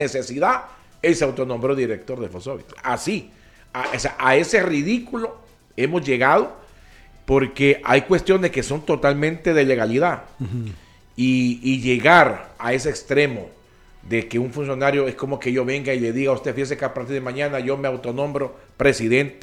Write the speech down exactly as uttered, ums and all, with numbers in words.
necesidad, él se autonombró director de Fosobi. Así, a, o sea, a ese ridículo hemos llegado porque hay cuestiones que son totalmente de legalidad. Uh-huh. y, y llegar a ese extremo de que un funcionario es como que yo venga y le diga a usted, fíjese que a partir de mañana yo me autonombro presidente